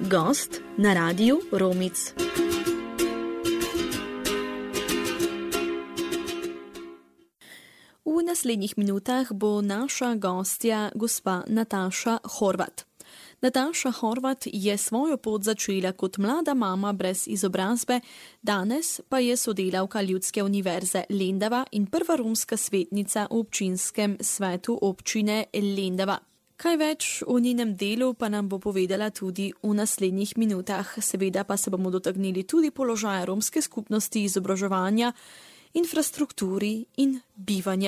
Gost na Radiu Romic. V naslednjih minutah bo naša gostja gospa Nataša Horvat. Nataša Horvat je svojo pot začela kot mlada mama brez izobrazbe, danes pa je sodelavka Ljudske univerze Lendava in prva romska svetnica v občinskem svetu občine Lendava. Kaj več o njenem delu pa nam bo povedala tudi v naslednjih minutah. Seveda pa se bomo dotaknili tudi položaja romske skupnosti, izobraževanja, infrastrukturi in bivanje.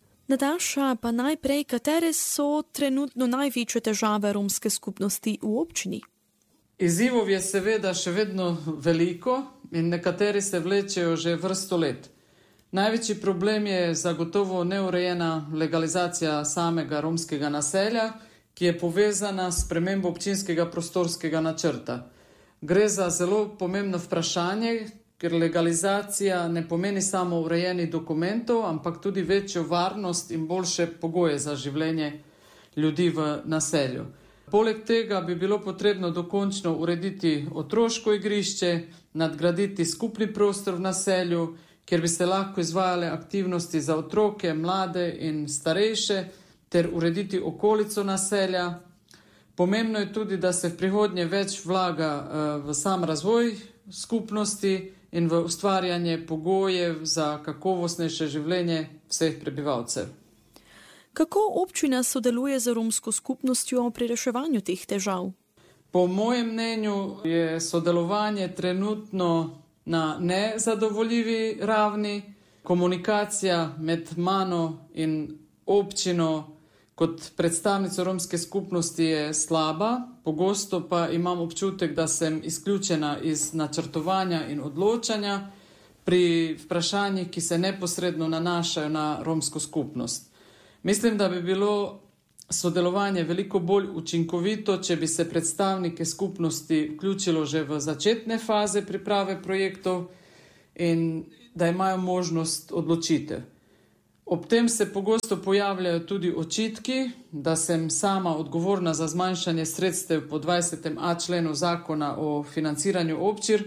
Nataša, pa najprej, katere so trenutno največje težave romske skupnosti v občini? Izzivov je seveda še vedno veliko in nekateri se vlečejo že vrsto let. Največji problem je zagotovo neurejena legalizacija samega romskega naselja, ki je povezana s spremembo občinskega prostorskega načrta. Gre za zelo pomembno vprašanje, ker legalizacija ne pomeni samo urejenih dokumentov, ampak tudi večjo varnost in boljše pogoje za življenje ljudi v naselju. Poleg tega bi bilo potrebno dokončno urediti otroško igrišče, nadgraditi skupni prostor v naselju, kjer bi se lahko izvajale aktivnosti za otroke, mlade in starejše, ter urediti okolico naselja. Pomembno je tudi, da se v prihodnje več vlaga v sam razvoj skupnosti in v ustvarjanje pogojev za kakovostnejše življenje vseh prebivalcev. Kako občina sodeluje z romsko skupnostjo pri reševanju teh težav? Po mojem mnenju je sodelovanje trenutno na nezadovoljivi ravni. Komunikacija med mano in občino kot predstavnico romske skupnosti je slaba, pogosto pa imam občutek, da sem izključena iz načrtovanja in odločanja pri vprašanjih, ki se neposredno nanašajo na romsko skupnost. Mislim, da bi bilo sodelovanje veliko bolj učinkovito, če bi se predstavnike skupnosti vključilo že v začetne faze priprave projektov in da imajo možnost odločitev. Ob tem se pogosto pojavljajo tudi očitki, da sem sama odgovorna za zmanjšanje sredstev po 20.a členu zakona o financiranju občin,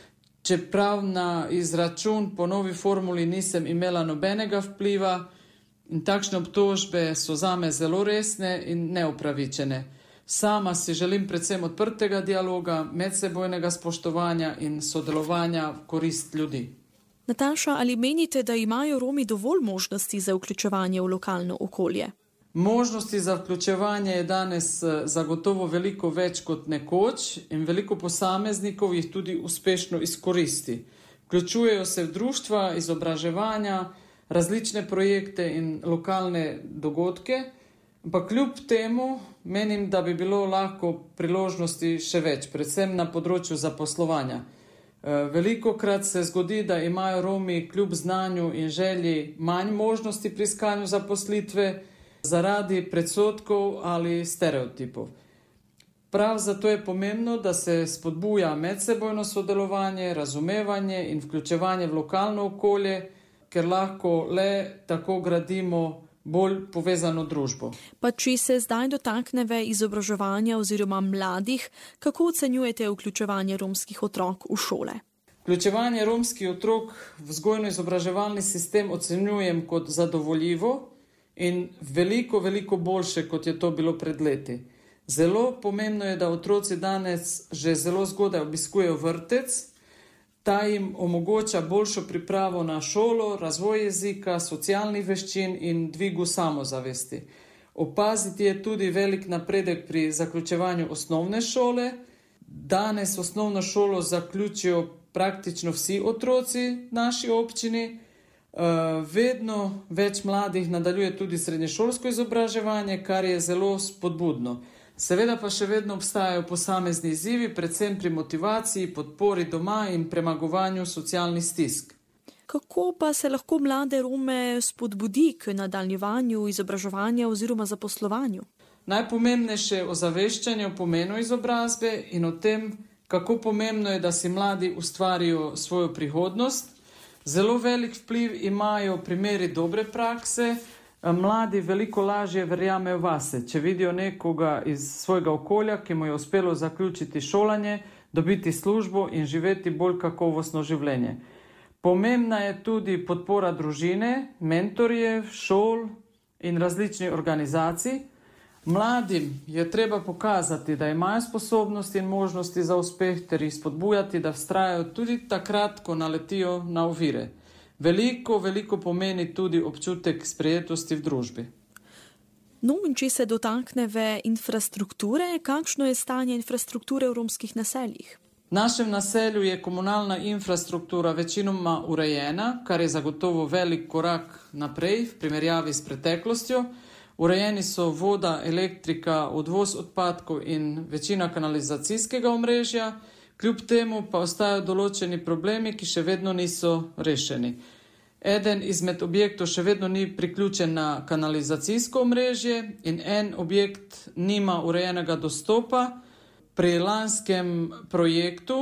čeprav na izračun po novi formuli nisem imela nobenega vpliva in takšne obtožbe so zame zelo resne in neupravičene. Sama si želim predvsem odprtega dialoga, medsebojnega spoštovanja in sodelovanja v korist ljudi. Nataša, ali menite, da imajo Romi dovolj možnosti za vključevanje v lokalno okolje? Možnosti za vključevanje je danes zagotovo veliko več kot nekoč in veliko posameznikov jih tudi uspešno izkoristi. Vključujejo se v društva, izobraževanja, različne projekte in lokalne dogodke, ampak kljub temu menim, da bi bilo lahko priložnosti še več, predvsem na področju zaposlovanja. Velikokrat se zgodi, da imajo Romi kljub znanju in želji manj možnosti pri iskanju zaposlitve zaradi predsodkov ali stereotipov. Prav zato je pomembno, da se spodbuja medsebojno sodelovanje, razumevanje in vključevanje v lokalno okolje, ker lahko le tako gradimo bolj povezano družbo. Pa či se zdaj dotakneve izobraževanja oziroma mladih, kako ocenjujete vključevanje romskih otrok v šole? Vključevanje romskih otrok v vzgojno-izobraževalni sistem ocenjujem kot zadovoljivo in veliko boljše, kot je to bilo pred leti. Zelo pomembno je, da otroci danes že zelo zgodaj obiskujejo vrtec. Ta jim omogoča boljšo pripravo na šolo, razvoj jezika, socialnih veščin in dvigu samozavesti. Opaziti je tudi velik napredek pri zaključevanju osnovne šole. Danes osnovno šolo zaključijo praktično vsi otroci naši občini. Vedno več mladih nadaljuje tudi srednješolsko izobraževanje, kar je zelo spodbudno. Seveda pa še vedno obstajajo posamezni izzivi, predvsem pri motivaciji, podpori doma in premagovanju socialnih stisk. Kako pa se lahko mlade Rome spodbudi k nadaljevanju izobraževanja oziroma zaposlovanju? Najpomembnejše je ozaveščanje o pomenu izobrazbe in o tem, kako pomembno je, da si mladi ustvarijo svojo prihodnost. Zelo velik vpliv imajo primeri dobre prakse, mladi veliko lažje verjamejo vase, če vidijo nekoga iz svojega okolja, ki mu je uspelo zaključiti šolanje, dobiti službo in živeti bolj kakovostno življenje. Pomembna je tudi podpora družine, mentorjev, šol in različnih organizacij. Mladim je treba pokazati, da imajo sposobnosti in možnosti za uspeh ter jih spodbujati, da vztrajajo tudi takrat, ko naletijo na ovire. Veliko pomeni tudi občutek sprejetosti v družbi. No, in če se dotakneve infrastrukture, kakšno je stanje infrastrukture v romskih naseljih? V našem naselju je komunalna infrastruktura večinoma urejena, kar je zagotovo velik korak naprej v primerjavi s preteklostjo. Urejeni so voda, elektrika, odvoz odpadkov in večina kanalizacijskega omrežja, kljub temu pa ostajajo določeni problemi, ki še vedno niso rešeni. Eden izmed objektov še vedno ni priključen na kanalizacijsko omrežje in en objekt nima urejenega dostopa. Pri lanskem projektu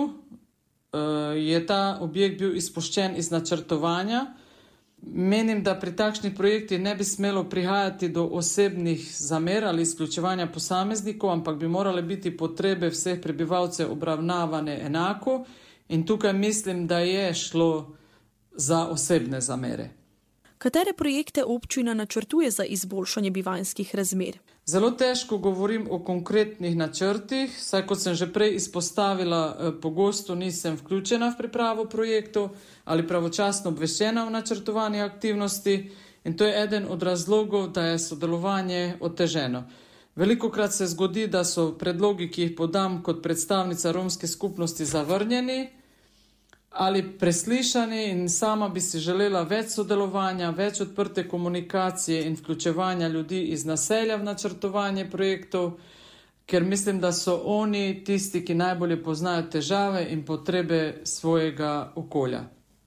je ta objekt bil izpuščen iz načrtovanja. Menim, da pri takšnih projektih ne bi smelo prihajati do osebnih zamer ali izključevanja posameznikov, ampak bi morale biti potrebe vseh prebivalcev obravnavane enako in tukaj mislim, da je šlo za osebne zamere. Katere projekte občina načrtuje za izboljšanje bivanjskih razmer? Zelo težko govorim o konkretnih načrtih, saj kot sem že prej izpostavila, pogosto nisem vključena v pripravo projektov ali pravočasno obveščena o načrtovanju aktivnosti in to je eden od razlogov, da je sodelovanje oteženo. Velikokrat se zgodi, da so predlogi, ki jih podam kot predstavnica romske skupnosti, zavrnjeni ali preslišani in sama bi si želela več sodelovanja, več odprte komunikacije in vključevanja ljudi iz naselja v načrtovanje projektov, ker mislim, da so oni tisti, ki najbolje poznajo težave in potrebe svojega okolja.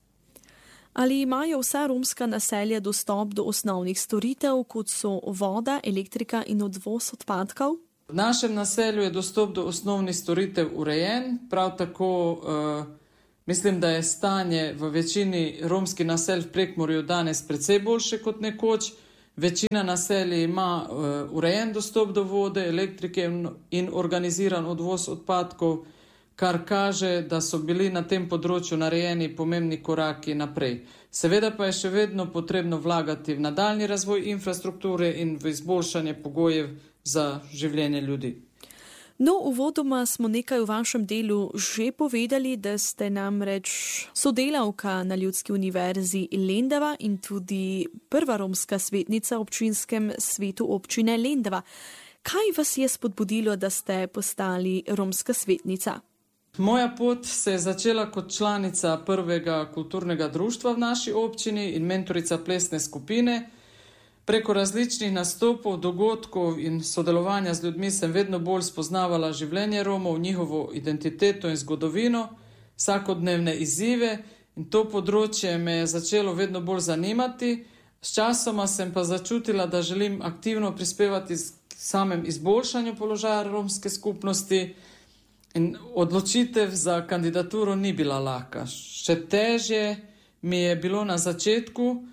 Ali imajo vsa romska naselja dostop do osnovnih storitev, kot so voda, elektrika in odvoz odpadkov? V našem naselju je dostop do osnovnih storitev urejen, prav tako mislim, da je stanje v večini romskih naselj v Prekmurju danes precej boljše kot nekoč. Večina naselij ima urejen dostop do vode, elektrike in organiziran odvoz odpadkov, kar kaže, da so bili na tem področju narejeni pomembni koraki naprej. Seveda pa je še vedno potrebno vlagati v nadaljnji razvoj infrastrukture in v izboljšanje pogojev za življenje ljudi. No, uvodoma smo nekaj v vašem delu že povedali, da ste namreč sodelavka na Ljudski univerzi Lendava in tudi prva romska svetnica v občinskem svetu občine Lendava. Kaj vas je spodbudilo, da ste postali romska svetnica? Moja pot se je začela kot članica prvega kulturnega društva v naši občini in mentorica plesne skupine. Preko različnih nastopov, dogodkov in sodelovanja z ljudmi sem vedno bolj spoznavala življenje Romov, njihovo identiteto in zgodovino, vsakodnevne izzive in to področje me je začelo vedno bolj zanimati. Sčasoma sem pa začutila, da želim aktivno prispevati k samem izboljšanju položaja romske skupnosti in odločitev za kandidaturo ni bila lahka. Še težje mi je bilo na začetku,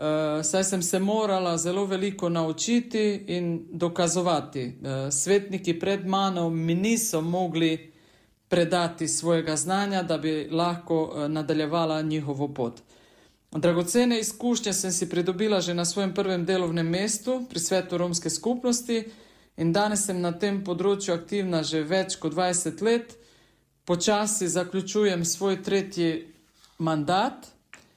saj sem se morala zelo veliko naučiti in dokazovati. Svetniki pred mano mi niso mogli predati svojega znanja, da bi lahko nadaljevala njihovo pot. Dragocene izkušnje sem si pridobila že na svojem prvem delovnem mestu pri svetu romske skupnosti in danes sem na tem področju aktivna že več kot 20 let. Počasi zaključujem svoj 3. mandat,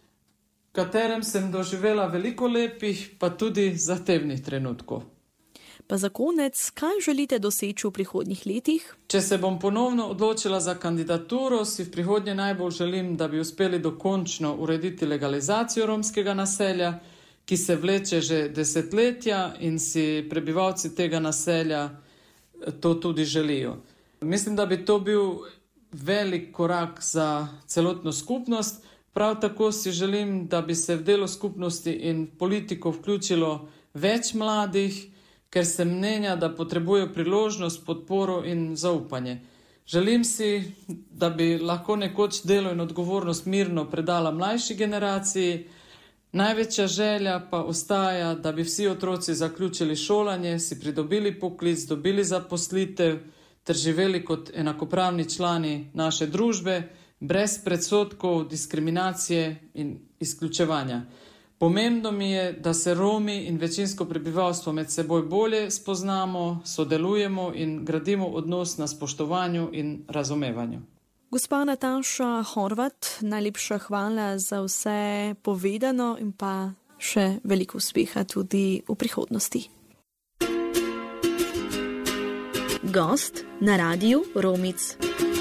v katerem sem doživela veliko lepih, pa tudi zahtevnih trenutkov. Pa za konec, kaj želite doseči v prihodnjih letih? Če se bom ponovno odločila za kandidaturo, si v prihodnje najbolj želim, da bi uspeli dokončno urediti legalizacijo romskega naselja, ki se vleče že desetletja in si prebivalci tega naselja to tudi želijo. Mislim, da bi to bil velik korak za celotno skupnost. Prav tako si želim, da bi se v delo skupnosti in politiko vključilo več mladih, ker sem mnenja, da potrebujejo priložnost, podporo in zaupanje. Želim si, da bi lahko nekoč delo in odgovornost mirno predala mlajši generaciji Največja želja pa ostaja, da bi vsi otroci zaključili šolanje, si pridobili poklic, dobili zaposlitev ter živeli kot enakopravni člani naše družbe, brez predsodkov, diskriminacije in izključevanja. Pomembno mi je, da se Romi in večinsko prebivalstvo med seboj bolje spoznamo, sodelujemo in gradimo odnos na spoštovanju in razumevanju. Gospa Nataša Horvat, najlepša hvala za vse povedano in pa še veliko uspeha tudi v prihodnosti. Gost na Radiu Romic.